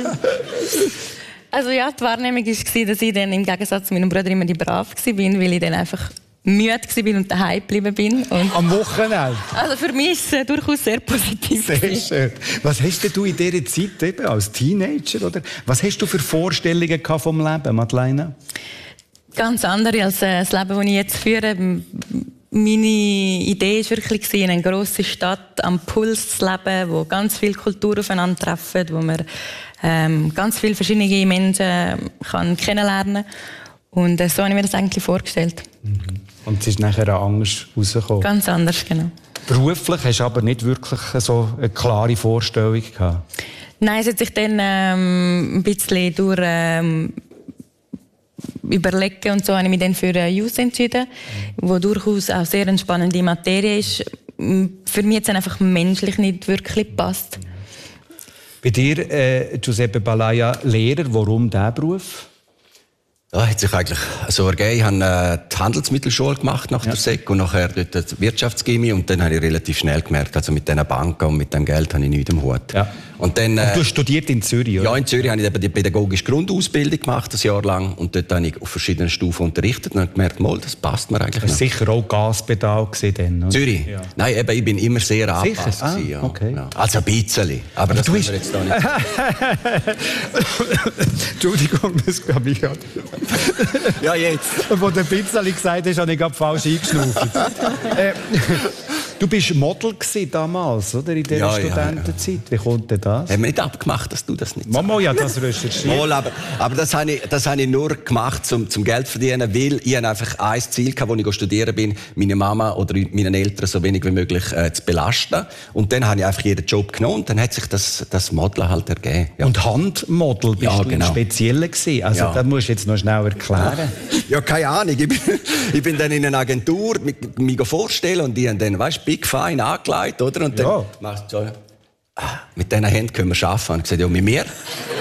Also ja, die Wahrnehmung war, dass ich dann im Gegensatz zu meinem Bruder immer die Brave war, weil ich dann einfach müde war und daheim geblieben bin. Und am Wochenende? Also für mich ist es durchaus sehr positiv. Sehr schön. Was hast denn du in dieser Zeit eben als Teenager? Oder? Was hast du für Vorstellungen vom Leben, Madeleine? Ganz andere als das Leben, das ich jetzt führe. Meine Idee war wirklich, in einer grossen Stadt am Puls zu leben, wo ganz viele Kulturen aufeinandertreffen, wo man ähm, ganz viele verschiedene Menschen kann kennenlernen kann. Und äh, so habe ich mir das eigentlich vorgestellt. Mhm. Und es ist nachher anders rausgekommen? Ganz anders, genau. Beruflich hast du aber nicht wirklich so eine klare Vorstellung gehabt? Nein, es hat sich dann ähm, ein bisschen durch ähm, Überlegen und so habe ich mich dann für äh, Youth entschieden, mhm. wo durchaus auch sehr eine spannende Materie ist. Für mich jetzt einfach menschlich nicht wirklich passt. Bei dir, äh, Giuseppe Balaya, Lehrer, warum dieser Beruf? Ja, hat sich eigentlich so ergeben. Ich habe äh, die Handelsmittelschule gemacht nach ja. der Sek und nachher dort die Wirtschaftschemie und dann habe ich relativ schnell gemerkt, also mit diesen Banken und mit dem Geld habe ich nichts im Hut. Ja. Und dann, äh, und du hast studiert in Zürich, oder? Ja, in Zürich habe ich eben die pädagogische Grundausbildung gemacht, ein Jahr lang, und dort habe ich auf verschiedenen Stufen unterrichtet und habe gemerkt, mal, das passt mir eigentlich noch. Das war sicher auch Gaspedal dann, oder? Zürich? Ja. Nein, eben, ich bin immer sehr angepasst. Ah, ja. okay. Ja. Also ein bisschen, aber, aber das du bist... wir jetzt da nicht. Entschuldigung, das habe ich gerade... Ja, jetzt. Wo der Pizzali gesagt hat, habe ich gerade falsch eingeschnauft. äh, du bist Model damals, oder? In dieser ja, Studentenzeit. Ja, ja. Wie kommt denn das? Haben wir nicht abgemacht, dass du das nicht sagst? Mama, ja, das recherchiert. Mal, aber, aber das habe ich, das habe ich nur gemacht, um zum Geld zu verdienen, weil ich einfach ein Ziel hatte, als ich studieren bin, meine Mama oder meine Eltern so wenig wie möglich äh, zu belasten. Und dann habe ich einfach jeden Job genommen und dann hat sich das, das Modeln halt ergeben. Ja. Und Handmodel bist ja, du genau. Spezielle gewesen. Also ja. Das musst du jetzt noch schnell erklären. Ja, keine Ahnung. Ich bin, ich bin dann in einer Agentur, mich, mich vorstellen und die haben dann, weißt, Big Fine angelegt, oder? Und dann ja. machst du so, ah, mit diesen Händen können wir arbeiten. Und ich gesagt, ja, mit mir.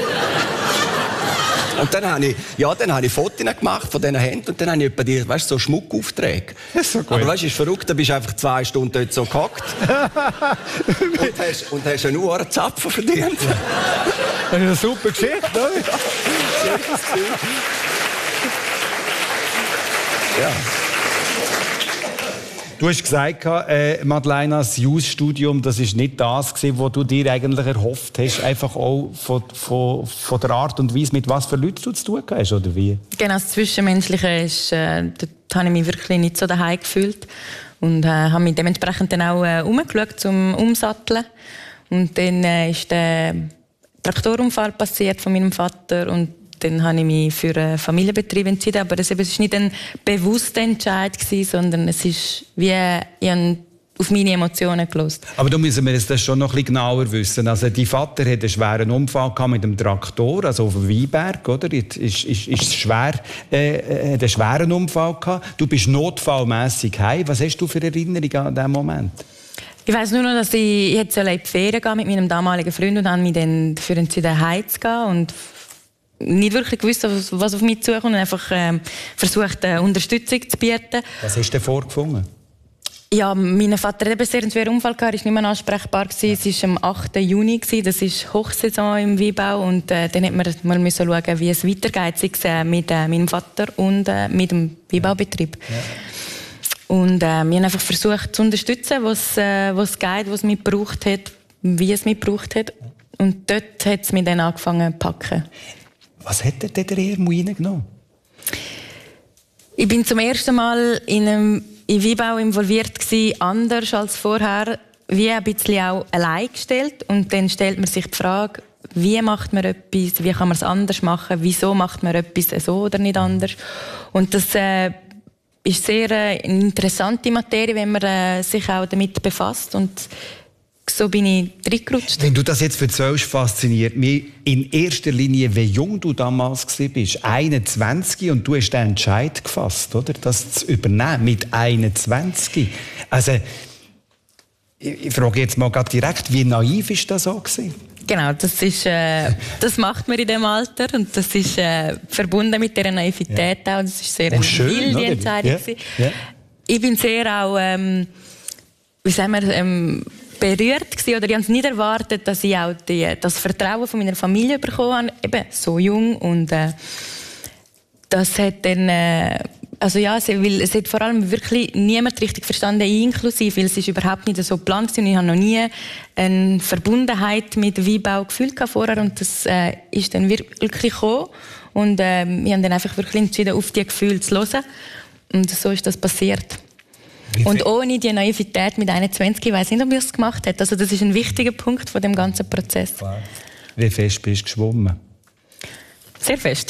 Und dann habe ich, ja, dann habe ich Fotos gemacht von diesen Händen und dann habe ich etwa die, weißt, so Schmuckaufträge. So gut. Aber weißt du, ist verrückt, da bist du einfach zwei Stunden dort so gehockt und hast, und hast einen Uhr Zapfen verdient. Das ist eine super Geschichte, oder? Ja. Du hast gesagt, äh, Madeleine, das Jus-Studium, das war nicht das gewesen, was du dir eigentlich erhofft hast, einfach auch von, von, von der Art und Weise, mit was für Leuten du zu tun hast, oder wie? Genau, das Zwischenmenschliche ist, äh, dort habe ich mich wirklich nicht so daheim gefühlt und äh, habe mich dementsprechend dann auch äh, umgeschaut zum Umsatteln. Und dann äh, ist der Traktorunfall passiert von meinem Vater und dann habe ich mich für einen Familienbetrieb entschieden, aber das war nicht ein bewusster Entscheid, sondern es ist wie ich habe auf meine Emotionen gehört. Aber da müssen wir das schon noch ein bisschen genauer wissen. Also, dein Vater hatte einen schweren Unfall mit dem Traktor, also auf dem Weinberg, oder? Ist, ist, ist schwer, äh, einen schweren Unfall gehabt. Du bist notfallmässig heim. Was hast du für Erinnerungen an diesen Moment? Ich weiss nur noch, dass ich jetzt in die Ferien gehen mit meinem damaligen Freund und habe mich dann dafür entschieden, heimzugehen und nicht wirklich gewusst, was auf mich zukommt und einfach ähm, versucht, äh, Unterstützung zu bieten. Was hast du denn vorgefunden? Ja, mein Vater hatte einen sehr schweren Unfall, er war nicht mehr ansprechbar. Ja. Es war am achten Juni, das ist Hochsaison im Weinbau und äh, dann musste man mal schauen, wie es weitergeht, sei es äh, mit äh, meinem Vater und äh, mit dem Weinbaubetrieb. Ja. Und äh, wir haben einfach versucht zu unterstützen, was äh, was geht, was es mich gebraucht hat, wie es mich gebraucht hat. Und dort hat es mich dann angefangen zu packen. Was hat er denn reingenommen? Ich bin zum ersten Mal in einem in Weinbau involviert gewesen, anders als vorher, wie ein bisschen auch allein gestellt. Und dann stellt man sich die Frage, wie macht man etwas, wie kann man es anders machen, wieso macht man etwas so oder nicht anders. Und das äh, ist sehr äh, eine interessante Materie, wenn man äh, sich auch damit befasst. Und so bin ich reingerutscht. Wenn du das jetzt erzählst, fasziniert mich in erster Linie, wie jung du damals warst. einundzwanzig und du hast den Entscheid gefasst, oder? Das zu übernehmen mit einundzwanzig. Also, ich, ich frage jetzt mal gerade direkt, wie naiv ist das so gewesen? Genau, das, ist, äh, das macht man in diesem Alter und das ist äh, verbunden mit dieser Naivität ja. auch. Das ist sehr oh, schön, eine wilde Entscheidung. Ja. Ja. Ich bin sehr auch, ähm, wie sagen wir, ähm, berührt gewesen, oder ich habe es nicht erwartet, dass ich auch die, das Vertrauen von meiner Familie bekommen habe, eben so jung und äh, das hat dann äh, Also ja, es, weil es hat vor allem wirklich niemand richtig verstanden, inklusive, weil es ist überhaupt nicht so geplant und ich habe noch nie eine Verbundenheit mit Weinbau gefühlt vorher und das äh, ist dann wirklich gekommen und äh, wir haben dann einfach wirklich entschieden, auf die Gefühle zu hören und so ist das passiert. Und ohne die Naivität mit einundzwanzig, ich weiss nicht, ob ich es gemacht hätte. Also das ist ein wichtiger Punkt von dem ganzen Prozess. Wie fest bist du geschwommen? Sehr fest.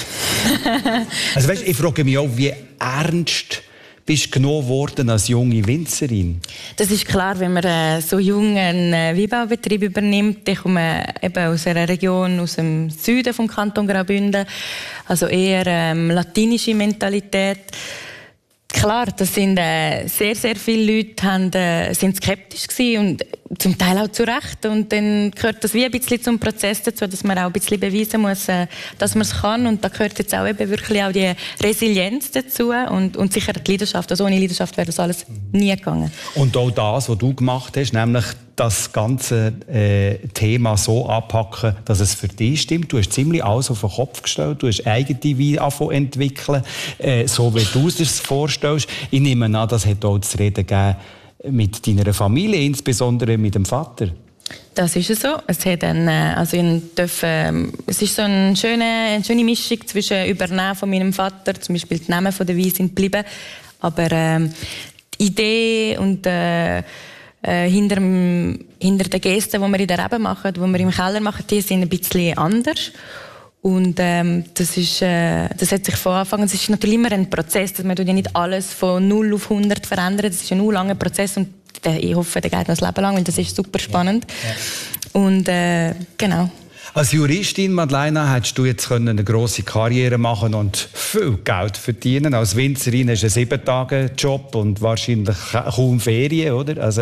Also weißt, ich frage mich auch, wie ernst bist du genommen worden als junge Winzerin? Das ist klar, wenn man äh, so jung einen äh, Weinbaubetrieb übernimmt. Ich komme eben aus einer Region aus dem Süden vom Kanton Graubünden, also eher ähm, latinische Mentalität. Klar, das sind äh, sehr, sehr viele Leute haben, äh, sind skeptisch gewesen und zum Teil auch zu Recht. Und dann gehört das wie ein bisschen zum Prozess dazu, dass man auch ein bisschen beweisen muss, äh, dass man es kann. Und da gehört jetzt auch eben wirklich auch die Resilienz dazu und, und sicher die Leidenschaft. Also ohne Leidenschaft wäre das alles nie gegangen. Und auch das, was du gemacht hast, nämlich das ganze äh, Thema so abhacken, dass es für dich stimmt. Du hast ziemlich alles auf den Kopf gestellt. Du hast eigene Weine entwickeln, äh, so wie du es dir vorstellst. Ich nehme an, das hat auch zu reden gegeben mit deiner Familie, insbesondere mit dem Vater. Das ist es so. Es hat ein, also ich dürfen, es ist so eine schöne, eine schöne Mischung zwischen Übernehmen von meinem Vater, zum Beispiel die Namen von der Weine sind geblieben, aber äh, die Idee und äh, Äh, hinter, dem, hinter den Gesten, die wir in der Rebe machen, die wir im Keller machen, die sind ein bisschen anders. Und ähm, das, ist, äh, das hat sich von Anfang an, es ist natürlich immer ein Prozess, dass man ja nicht alles von null auf hundert verändert. Das ist ein langer Prozess und der, ich hoffe, der geht noch das Leben lang, weil das ist super spannend. Ja. Ja. Und äh, genau. Als Juristin, Madeleine, hättest du jetzt eine grosse Karriere machen und viel Geld verdienen. Als Winzerin hast du einen sieben-Tage-Job und wahrscheinlich kaum Ferien, oder? Also,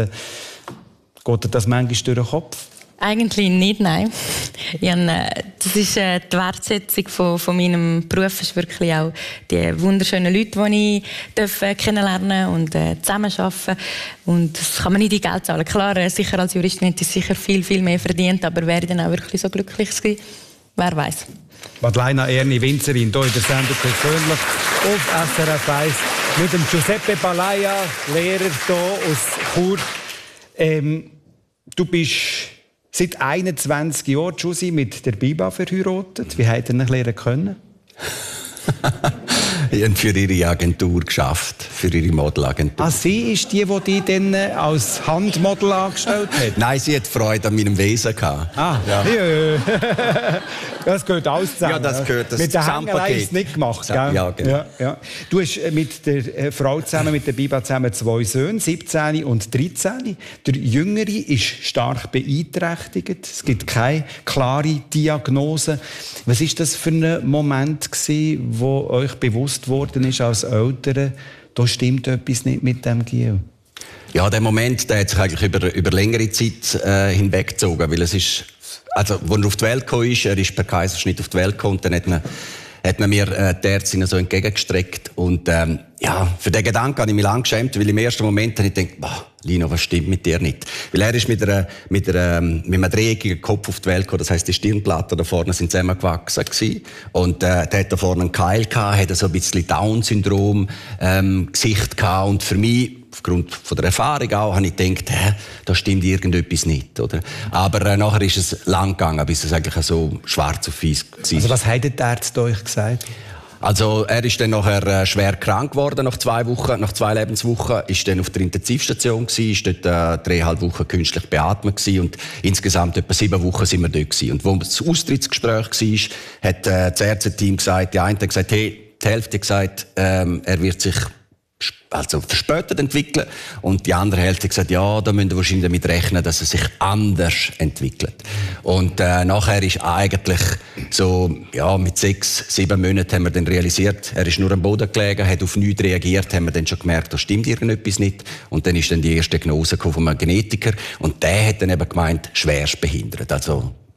geht dir das manchmal durch den Kopf? Eigentlich nicht, nein. Ich habe, das ist äh, die Wertschätzung von, von meinem Beruf ist wirklich auch die wunderschönen Leute, die ich darf, äh, kennenlernen und äh, zusammenarbeiten. Und das kann man nicht in Geld zahlen. Klar, äh, sicher als Juristin hätte ich sicher viel, viel mehr verdient, aber wäre ich dann auch wirklich so glücklich gewesen? Wer weiß. Madeleine Erni, Winzerin, hier in der Sendung persönlich auf S R F eins mit dem Giuseppe Palaia, Lehrer hier aus Chur. Ähm, du bist seit einundzwanzig Jahren, Giussi, mit der Biba verheiratet. Wie habt ihr ihn lernen können? Ich habe für ihre Agentur geschafft, für ihre Modelagentur. Ah, sie ist die, die dich dann als Handmodel angestellt hat? Nein, sie hat Freude an meinem Wesen gehabt. Ah, ja. Das gehört alles zusammen. Ja, das gehört das mit der Hängelei ist es nicht gemacht, gell? Ja, genau. Ja, ja. Du hast mit der Frau zusammen, mit der Biba zusammen zwei Söhne, siebzehn und dreizehn. Der Jüngere ist stark beeinträchtigt. Es gibt keine klare Diagnose. Was war das für ein Moment gewesen, wo euch bewusst worden ist als Eltern, da stimmt etwas nicht mit dem Gil? Ja, der Moment, der hat sich eigentlich über, über längere Zeit äh, hinweggezogen, weil es ist, also, als er auf die Welt gekommen ist, er ist per Kaiserschnitt auf die Welt gekommen, dann hat man, hat man mir äh, die Ärztin so entgegengestreckt und ähm, ja, für den Gedanken habe ich mich lange geschämt, weil im ersten Moment habe ich gedacht, boah, Lino, was stimmt mit dir nicht? Weil er ist mit, einer, mit, einer, mit einem dreieckigen Kopf auf die Welt gekommen, das heisst, die Stirnplatten da vorne sind zusammengewachsen gewesen. Und äh, der hat da vorne einen Keil gehabt, hat so ein bisschen Down-Syndrom, ähm, Gesicht gehabt und für mich, aufgrund von der Erfahrung auch, habe ich gedacht, hä, da stimmt irgendetwas nicht, oder? Aber äh, nachher ist es lang gegangen, bis es eigentlich so schwarz auf weiß war. Also was haben die Ärzte euch gesagt? Also er ist dann nachher äh, schwer krank geworden nach zwei Wochen, nach zwei Lebenswochen, ist dann auf der Intensivstation gewesen, ist dort äh, dreieinhalb Wochen künstlich beatmet gewesen und insgesamt etwa sieben Wochen sind wir dort gewesen. Und wo das Austrittsgespräch war, hat äh, das Ärzteteam gesagt, die eine hat gesagt, hey, die Hälfte hat gesagt, ähm, er wird sich also verspätet entwickeln und die andere Hälfte hat gesagt, ja, da müssen wir wahrscheinlich damit rechnen, dass er sich anders entwickelt. Und äh, nachher ist eigentlich so, ja, mit sechs, sieben Monaten haben wir dann realisiert, er ist nur am Boden gelegen, hat auf nichts reagiert, haben wir dann schon gemerkt, da stimmt irgendetwas nicht. Und dann ist dann die erste Diagnose von einem Genetiker und der hat dann eben gemeint, schwerst behindert. Also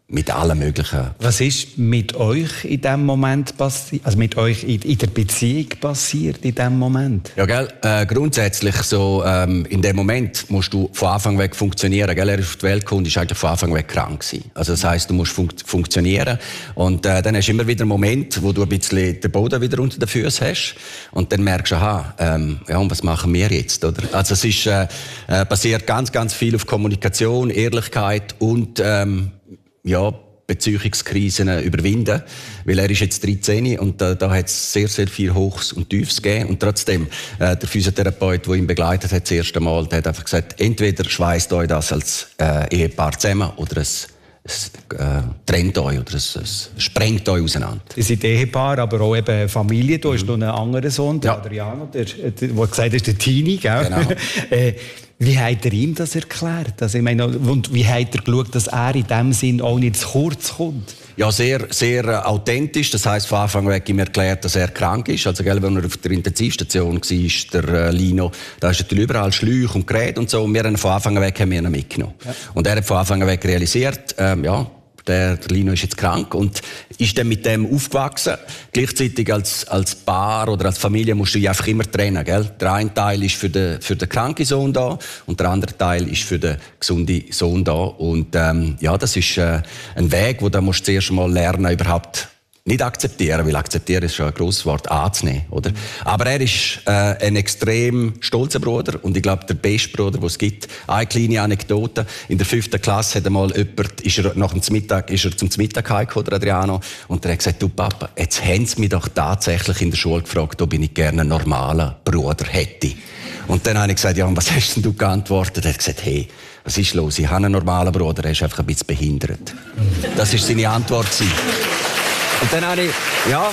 mit allen möglichen. Was ist mit euch in dem Moment passiert, also mit euch in, in der Beziehung passiert in dem Moment? Ja, gell, äh, grundsätzlich so, ähm, in dem Moment musst du von Anfang weg funktionieren, gell? Er ist auf die Welt gekommen, ist eigentlich von Anfang weg krank gewesen. Also das heisst, du musst fun- funktionieren und äh, dann hast du immer wieder einen Moment, wo du ein bisschen den Boden wieder unter den Füßen hast und dann merkst du, aha, ähm, ja, und was machen wir jetzt, oder? Also es ist, äh, äh, basiert ganz, ganz viel auf Kommunikation, Ehrlichkeit und ähm, ja, Beziehungskrisen überwinden, weil er ist jetzt dreizehn und äh, da hat es sehr, sehr viel Hochs und Tiefs gegeben und trotzdem, äh, der Physiotherapeut, der ihn begleitet hat, das erste Mal, der hat einfach gesagt, entweder schweißt euch das als äh, Ehepaar zusammen oder es, es äh, trennt euch oder es, es sprengt euch auseinander. Ihr seid Ehepaar, aber auch eben Familie. Du mhm. hast noch einen anderen Sohn, der ja. Adriano, der, der, der gesagt ist, der Tini, gell? Genau. äh, Wie hat er ihm das erklärt? Also ich meine, und wie hat er geschaut, dass er in dem Sinn auch nicht zu kurz kommt? Ja, sehr, sehr äh, authentisch. Das heisst, von Anfang weg ihm erklärt, dass er krank ist. Also, gell, wenn er auf der Intensivstation war, der äh, Lino, da ist natürlich überall Schläuche und Geräte und so. Und wir haben von Anfang weg haben wir ihn mitgenommen. Ja. Und er hat von Anfang weg realisiert, ähm, ja, Der, der Lino ist jetzt krank und ist dann mit dem aufgewachsen. Gleichzeitig als, als Paar oder als Familie musst du dich einfach immer trennen, gell? Der eine Teil ist für den, für den kranken Sohn da und der andere Teil ist für den gesunden Sohn da. Und ähm, ja, das ist äh, ein Weg, wo du musst zuerst mal lernen, überhaupt nicht akzeptieren, weil akzeptieren ist schon ein grosses Wort, anzunehmen, oder? Aber er ist äh, ein extrem stolzer Bruder und ich glaube, der beste Bruder, den es gibt. Eine kleine Anekdote. In der fünften Klasse hat einmal jemand, ist er nach dem Mittag, ist er zum Mittag heimgekommen, der Adriano, und er hat gesagt, du Papa, jetzt haben sie mich doch tatsächlich in der Schule gefragt, ob ich gerne einen normalen Bruder hätte. Und dann habe ich gesagt, ja, und was hast denn du geantwortet? Er hat gesagt, hey, was ist los? Ich habe einen normalen Bruder, er ist einfach ein bisschen behindert. Das war seine Antwort. Und dann habe ich, ja, und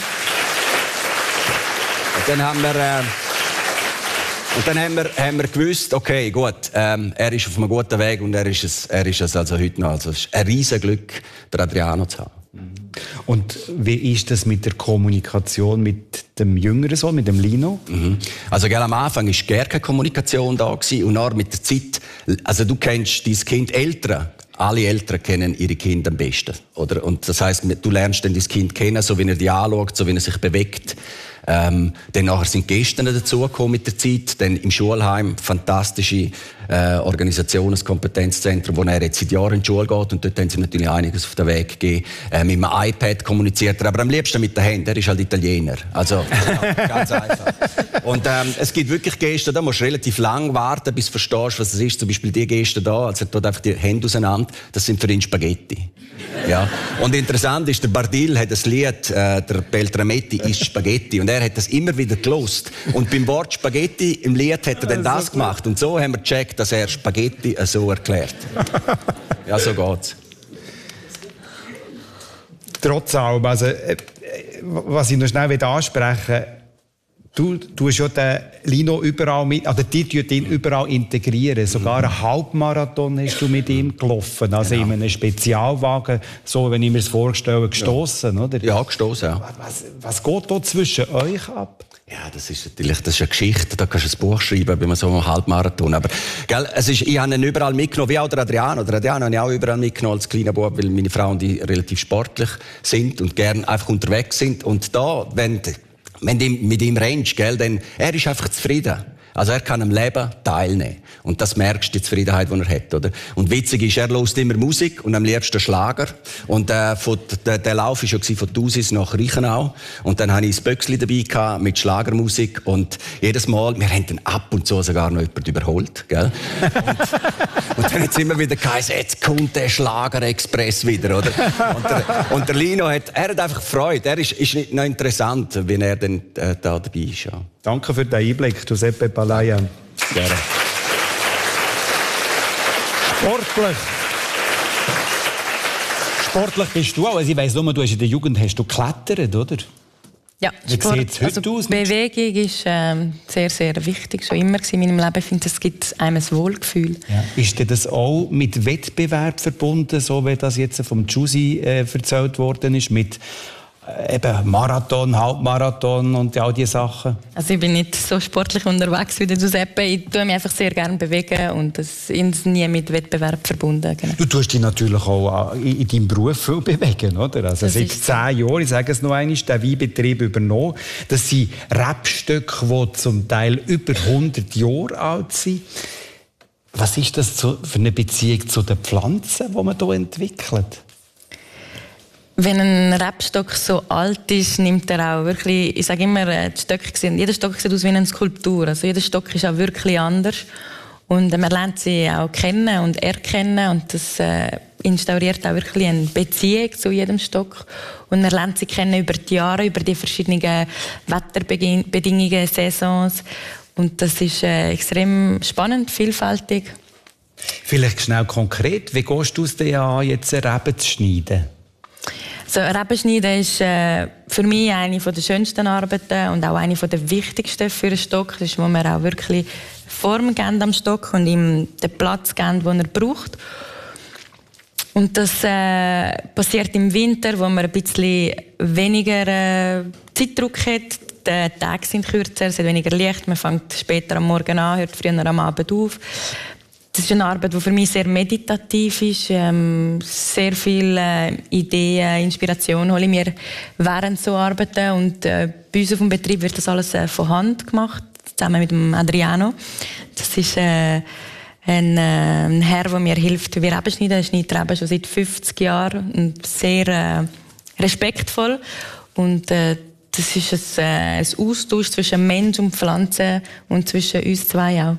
dann haben wir, äh, und dann haben wir, haben wir gewusst, okay, gut, ähm, er ist auf einem guten Weg und er ist es, er ist es also heute noch. Also es ist ein riesen Glück, den Adriano zu haben. Und wie ist das mit der Kommunikation mit dem jüngeren Sohn, mit dem Lino? Mhm. Also gell, am Anfang war gar keine Kommunikation da gewesen, und dann mit der Zeit, also du kennst dein Kind, Eltern, alle Eltern kennen ihre Kinder am besten, oder? Und das heisst, du lernst dann dein Kind kennen, so wie er dich anschaut, so wie er sich bewegt. Ähm, dann nachher sind Gäste dazugekommen mit der Zeit. Dann im Schulheim fantastische äh, Organisation, das Kompetenzzentrum, wo er jetzt seit Jahren in die Schule geht. Und dort haben sie natürlich einiges auf den Weg gegeben. Äh, mit dem iPad kommuniziert er, aber am liebsten mit den Händen. Er ist halt Italiener. Also, ja, ganz einfach. Und ähm, es gibt wirklich Gäste, da musst du relativ lang warten, bis du verstehst, was es ist. Zum Beispiel die Gäste da, also er tut einfach die Hände auseinander. Das sind für ihn Spaghetti. Ja. Und interessant ist, der Bardil hat das Lied, äh, der Beltrametti isst Spaghetti. Und er hat das immer wieder gelost. Und beim Wort Spaghetti im Lied hat er dann das gemacht. Und so haben wir gecheckt, dass er Spaghetti so erklärt. Ja, so geht's. Trotz allem, also, äh, was ich noch schnell ansprechen will, du tust ja den Lino überall mit, also die tun ihn überall integrieren. Sogar einen Halbmarathon hast du mit ihm gelaufen, also genau. In einem Spezialwagen, so wenn ich mir das vorstelle, gestossen, ja. Oder? Ja, gestossen, ja. Was, was geht da zwischen euch ab? Ja, das ist natürlich, das ist eine Geschichte, da kannst du ein Buch schreiben bei so einem Halbmarathon. Aber, gell, es ist, ich habe ihn überall mitgenommen, wie auch der Adriano. Der Adriano habe ich auch überall mitgenommen als kleiner Bub, weil meine Frauen die relativ sportlich sind und gerne einfach unterwegs sind. Und da, wenn Wenn du mit ihm rennst, gell, dann, er ist einfach zufrieden. Also er kann am Leben teilnehmen. Und das merkst du, die Zufriedenheit, die er hat, oder? Und witzig ist, er hört immer Musik und am liebsten Schlager. Und äh, von, der, der Lauf war ja von Thusis nach Reichenau. Und dann hatte ich ein Böckli dabei gehabt mit Schlagermusik. Und jedes Mal, wir haben dann ab und zu sogar noch jemanden überholt, gell? Und, und dann hat es immer wieder geheißen, jetzt kommt der Schlager-Express wieder, oder? Und der, und der Lino hat, er hat einfach Freude. Er ist, ist nicht noch interessant, wenn er dann äh, da dabei ist, ja. Danke für den Einblick, Giuseppe Palaia. Gerne. Sportlich. Sportlich bist du auch. Also ich weiss nur, du hast in der Jugend hast du geklettert, oder? Ja, wie Sport, sieht es heute also aus? Bewegung ist ähm, sehr, sehr wichtig, schon immer in meinem Leben. Ich finde, es gibt einem ein Wohlgefühl. Ja. Ist denn das auch mit Wettbewerb verbunden, so wie das jetzt vom Giussi äh, erzählt worden ist, mit eben Marathon, Halbmarathon und all diese Sachen? Also ich bin nicht so sportlich unterwegs wie der Giuseppe. Ich tue mich einfach sehr gerne bewegen und das ist nie mit Wettbewerb verbunden. Genau. Du tust dich natürlich auch in, in deinem Beruf viel bewegen, oder? Also seit zehn Jahren, ich sage es noch einmal, den Weinbetrieb übernommen. Das sind Rebstöcke, die zum Teil über hundert Jahre alt sind. Was ist das für eine Beziehung zu den Pflanzen, die man hier entwickelt? Wenn ein Rebstock so alt ist, nimmt er auch wirklich, ich sage immer, die Stöcke sehen, jeder Stock sieht aus wie eine Skulptur. Also jeder Stock ist auch wirklich anders. Und man lernt sie auch kennen und erkennen. Und das äh, instauriert auch wirklich eine Beziehung zu jedem Stock. Und man lernt sie kennen über die Jahre, über die verschiedenen Wetterbedingungen, Saisons. Und das ist äh, extrem spannend, vielfältig. Vielleicht schnell konkret, wie gehst du es dir an, jetzt eine Rebe zu schneiden? So, Rebenschneiden ist äh, für mich eine der schönsten Arbeiten und auch eine der wichtigsten für einen Stock. Das ist, wo wir auch wirklich Form geben am Stock und ihm den Platz geben, den er braucht. Und das äh, passiert im Winter, wo man ein bisschen weniger äh, Zeitdruck hat. Die Tage sind kürzer, es hat weniger Licht, man fängt später am Morgen an, hört früher am Abend auf. Das ist eine Arbeit, die für mich sehr meditativ ist. Ähm, sehr viele äh, Ideen, Inspiration hole ich mir während so Arbeiten. Und äh, bei uns auf dem Betrieb wird das alles äh, von Hand gemacht, zusammen mit dem Adriano. Das ist äh, ein, äh, ein Herr, der mir hilft, wie Reben schneiden. Er schneidet Reben schon seit fünfzig Jahren und sehr äh, respektvoll. Und äh, das ist ein, äh, ein Austausch zwischen Mensch und Pflanze und zwischen uns zwei auch.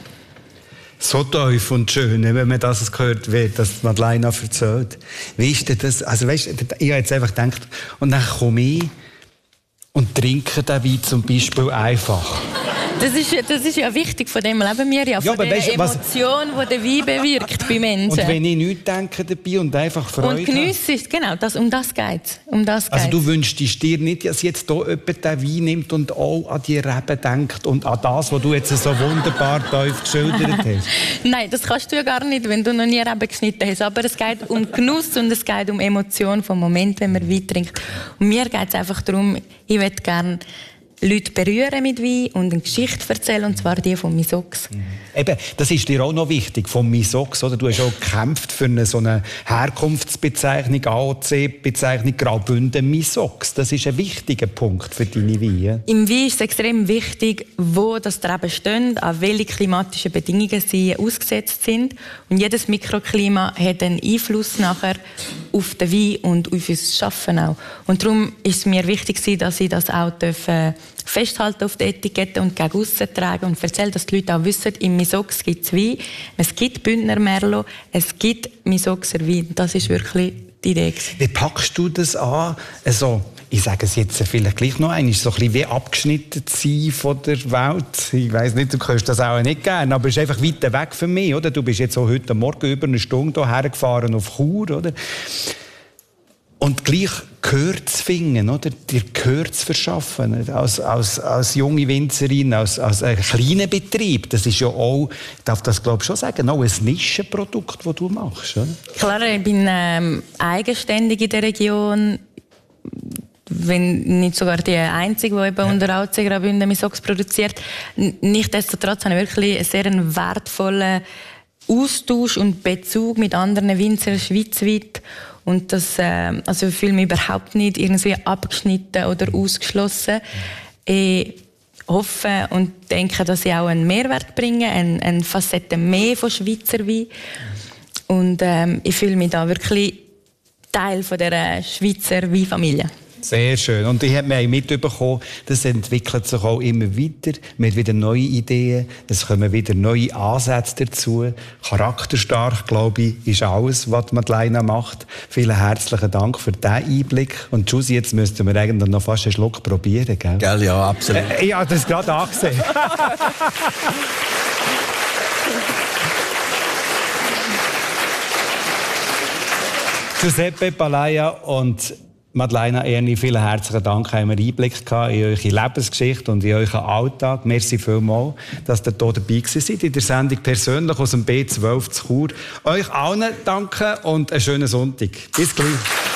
So tief und schön, wenn man das gehört, wie das Madeleine erzählt. Wie ist denn das? Also weißt, ich habe jetzt einfach gedacht, und dann komme ich und trinke den Wein zum Beispiel einfach. Das ist, das ist ja wichtig, von dem leben wir ja, von ja, der weißt, Emotion, was... die der Wein bewirkt bei Menschen. Und wenn ich nichts denke dabei und einfach Freude und genieße es, genau, das, um das geht es. Um das also du wünschst dir nicht, dass jetzt hier jemand den Wein nimmt und auch an die Reben denkt und an das, was du jetzt so wunderbar tief geschildert hast? Nein, das kannst du ja gar nicht, wenn du noch nie Reben geschnitten hast. Aber es geht um Genuss und es geht um Emotion vom Moment, wenn man Wein trinkt. Und mir geht es einfach darum, ich möchte gerne Leute berühren mit Wein und eine Geschichte erzählen, und zwar die von Misox. Mhm. Eben, das ist dir auch noch wichtig, von Misox, oder? Du hast auch gekämpft für eine so eine Herkunftsbezeichnung, A O C-Bezeichnung Graubünden Misox. Das ist ein wichtiger Punkt für deine Weine. Im Wein ist es extrem wichtig, wo das Reben stehen, an welche klimatischen Bedingungen sie ausgesetzt sind. Und jedes Mikroklima hat einen Einfluss nachher auf den Wein und auf unser Schaffen auch. Und darum ist es mir wichtig, dass ich das auch dürfen festhalten auf der Etikette und gegen aussen tragen und erzählen, dass die Leute auch wissen, im Misox gibt es Wein, es gibt Bündner Merlot, es gibt Misoxer Wein. Das ist wirklich die Idee. Wie packst du das an? Also, ich sage es jetzt vielleicht gleich noch einmal, so ein bisschen wie abgeschnitten sein von der Welt. Ich weiss nicht, du kannst das auch nicht gerne, aber es ist einfach weit weg von mir, oder? Du bist jetzt so heute Morgen über eine Stunde hierher gefahren auf Chur, oder? Und gleich Gehör zu finden, oder? Dir Gehör zu verschaffen. Als, als, als junge Winzerin, als, als ein kleiner Betrieb. Das ist ja auch, ich darf das glaube ich schon sagen, auch ein Nischenprodukt, das du machst, oder? Klar, ich bin ähm, eigenständig in der Region. Wenn nicht sogar die Einzige, die eben ja. unter A O C Graubünden Misox produziert. Nichtsdestotrotz habe ich wirklich einen sehr wertvollen Austausch und Bezug mit anderen Winzern schweizweit. Und das, äh, also ich fühle mich überhaupt nicht irgendwie abgeschnitten oder ausgeschlossen. Ich hoffe und denke, dass ich auch einen Mehrwert bringe, eine, eine Facette mehr von Schweizer Wein. Und ähm, ich fühle mich da wirklich Teil von der Schweizer Weinfamilie. Sehr schön. Und ich habe mir mitbekommen, das entwickelt sich auch immer weiter. Man hat wieder neue Ideen, es kommen wieder neue Ansätze dazu. Charakterstark, glaube ich, ist alles, was Madeleine macht. Vielen herzlichen Dank für diesen Einblick. Und Giussi, jetzt müssten wir eigentlich noch fast einen Schluck probieren, gell? Gell, ja, absolut. Äh, ich habe das gerade angesehen. Giuseppe Palaia und Madeleine Erni, vielen herzlichen Dank, haben wir Einblick gehabt in eure Lebensgeschichte und in euren Alltag. Merci vielmals, dass ihr hier dabei seid in der Sendung persönlich aus dem B zwölf zu Chur. Euch allen danke und einen schönen Sonntag. Bis gleich.